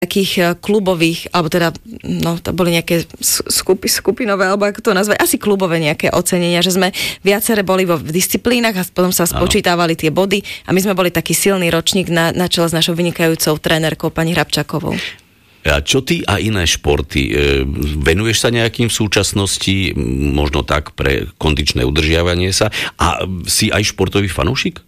takých klubových, alebo teda, to boli nejaké skupinové, alebo ako to nazvať, asi klubové nejaké ocenenia, že sme viaceré boli v disciplínach a potom sa spočítavali tie body a my sme boli taký silný ročník na čele s našou vynikajúcou trénerkou pani Hrabčakovou. A čo ty a iné športy? Venuješ sa nejakým v súčasnosti, možno tak pre kondičné udržiavanie sa? A si aj športový fanúšik?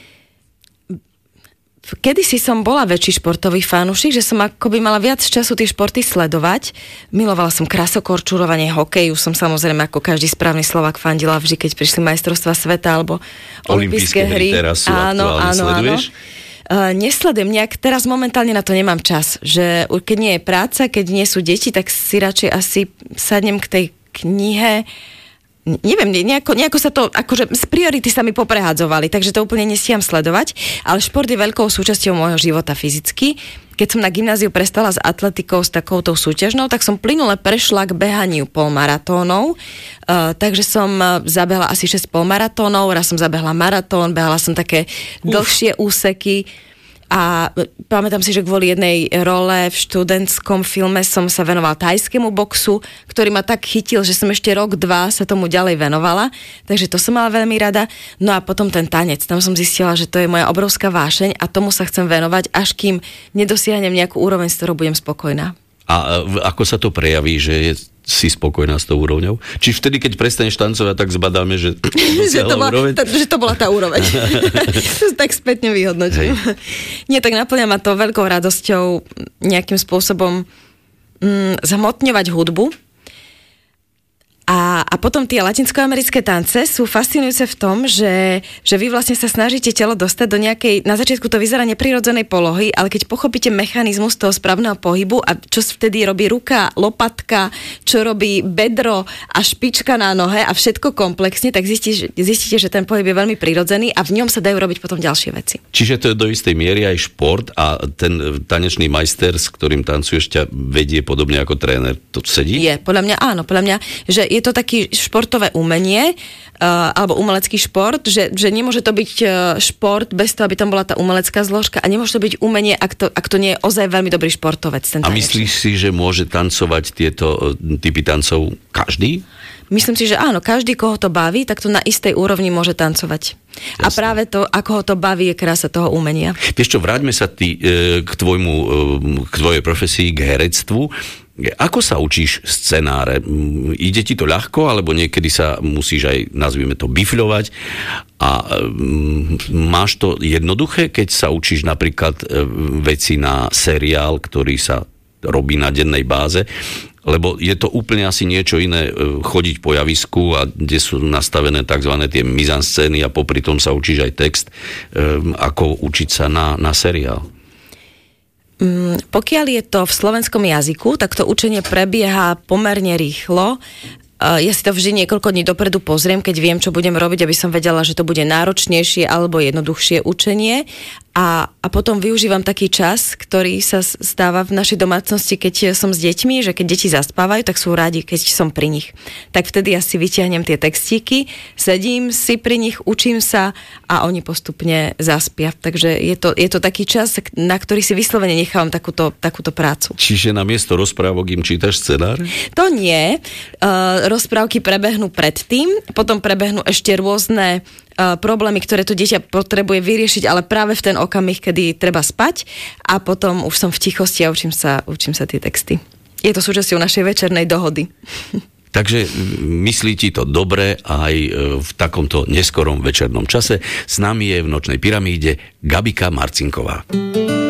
Kedysi som bola väčší športový fanúšik, že som akoby mala viac času tie športy sledovať. Milovala som krasokorčulovanie, hokej, už som samozrejme ako každý správny Slovák fandila vždy, keď prišli majstrovstvá sveta alebo olympijské hry. Teraz sú aktuálne, sleduješ? Nesledujem nejak, teraz momentálne na to nemám čas, že keď nie je práca, keď nie sú deti, tak si radšej asi sadnem k tej knihe. Neviem, nejako sa to, akože z priority sa mi poprehadzovali, takže to úplne nestíham sledovať, ale šport je veľkou súčasťou môjho života fyzicky. Keď som na gymnáziu prestala s atletikou, s takouto súťažnou, tak som plynule prešla k behaniu polmaratónov, takže som zabehla asi 6 polmaratónov, raz som zabehla maratón, behala som také dlhšie úseky. A pamätám si, že kvôli jednej role v študentskom filme som sa venovala thajskému boxu, ktorý ma tak chytil, že som ešte rok, 2 sa tomu ďalej venovala. Takže to som mala veľmi rada. No a potom ten tanec. Tam som zistila, že to je moja obrovská vášeň a tomu sa chcem venovať, až kým nedosiahnem nejakú úroveň, s ktorou budem spokojná. A ako sa to prejaví, že si spokojná s tou úrovňou? Či vtedy, keď prestaneš tancovať, tak zbadáme, že úroveň? Že to bola tá úroveň. Tak spätne vyhodnotím. Nie, tak naplňa ma to veľkou radosťou nejakým spôsobom zhmotňovať hudbu. A potom tie latinskoamerické tance sú fascinujúce v tom, že vy vlastne sa snažíte telo dostať do nejakej, na začiatku to vyzerá neprirodzenej polohy, ale keď pochopíte mechanizmus toho správneho pohybu a čo vtedy robí ruka, lopatka, čo robí bedro a špička na nohe a všetko komplexne, tak zistíte, že ten pohyb je veľmi prirodzený a v ňom sa dajú robiť potom ďalšie veci. Čiže to je do istej miery aj šport a ten tanečný majster, s ktorým tancuješ, ťa vedie podobne ako tréner. To sedí? Je, podľa mňa áno, že je to taký športové umenie alebo umelecký šport, že nemôže to byť šport bez toho, aby tam bola tá umelecká zložka a nemôže to byť umenie, ak to nie je ozaj veľmi dobrý športovec. A myslíš si, že môže tancovať tieto typy tancov každý? Myslím si, že áno, každý, koho to baví, tak to na istej úrovni môže tancovať. Jasne. A práve to, ako ho to baví, je krása toho umenia. Vieš čo, vráťme sa k tvojej profesii, k herectvu. Ako sa učíš scenáre? Ide ti to ľahko, alebo niekedy sa musíš aj, nazvime to, bifľovať? A máš to jednoduché, keď sa učíš napríklad veci na seriál, ktorý sa robí na dennej báze? Lebo je to úplne asi niečo iné chodiť po javisku a kde sú nastavené tzv. Tie mizanscény a popri tom sa učíš aj text, ako učiť sa na seriál. Pokiaľ je to v slovenskom jazyku, tak to učenie prebieha pomerne rýchlo. Ja si to vždy niekoľko dní dopredu pozriem, keď viem, čo budem robiť, aby som vedela, že to bude náročnejšie alebo jednoduchšie učenie. A potom využívam taký čas, ktorý sa stáva v našej domácnosti, keď som s deťmi, že keď deti zaspávajú, tak sú rádi, keď som pri nich. Tak vtedy ja si vyťahnem tie textíky, sedím si pri nich, učím sa a oni postupne zaspia. Takže je to taký čas, na ktorý si vyslovene nechávam takúto prácu. Čiže namiesto rozprávok im čítaš scenár? To nie. Rozprávky prebehnú predtým, potom prebehnú ešte rôzne problémy, ktoré to dieťa potrebuje vyriešiť, ale práve v ten okamih, kedy treba spať a potom už som v tichosti a učím sa tie texty. Je to súčasťou našej večernej dohody. Takže myslí ti to dobre aj v takomto neskorom večernom čase. S nami je v Nočnej pyramíde Gabika Marcinková.